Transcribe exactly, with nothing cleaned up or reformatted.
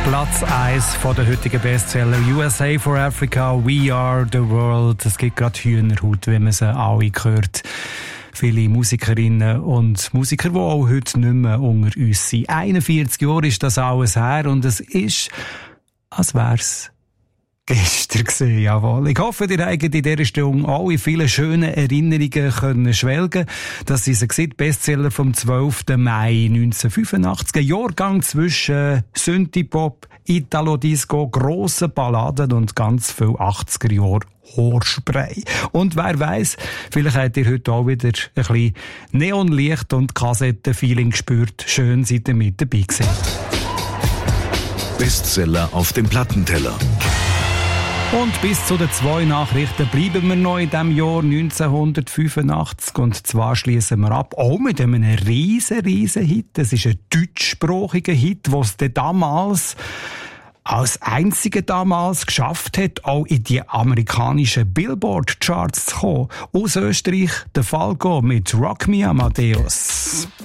Platz eins von der heutigen Bestseller U S A for Africa, We Are the World. Es gibt gerade Hühnerhaut, wie man sie alle hört. Viele Musikerinnen und Musiker, die auch heute nicht mehr unter uns sind. einundvierzig Jahre ist das alles her und es ist, als wär's gestern gesehen, jawohl. Ich hoffe, ihr habt in dieser Stunde alle viele schöne Erinnerungen können schwelgen. Das sind sie Bestseller vom zwölften Mai neunzehnhundertfünfundachtzig. Ein Jahrgang zwischen Synthie-Pop, Italo-Disco, grossen Balladen und ganz viel achtziger Jahre Haarspray. Und wer weiss, vielleicht habt ihr heute auch wieder ein bisschen Neonlicht und Kassettenfeeling gespürt. Schön seid ihr mit dabei gewesen. Bestseller auf dem Plattenteller. Und bis zu den zwei Nachrichten bleiben wir noch in diesem Jahr neunzehnhundertfünfundachtzig. Und zwar schließen wir ab, auch mit einem riesen, riesen Hit. Es ist ein deutschsprachiger Hit, den es damals als einziger damals geschafft hat, auch in die amerikanischen Billboard-Charts zu kommen. Aus Österreich, der Falco mit Rock Me Amadeus.